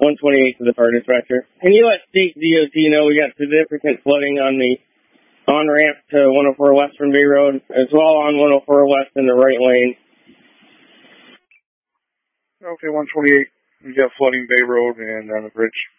128 to the fire dispatcher. Can you let State DOT know we got significant flooding on the on-ramp to 104 West from Bay Road, as well on 104 West in the right lane? Okay, 128. We got flooding Bay Road and on the bridge.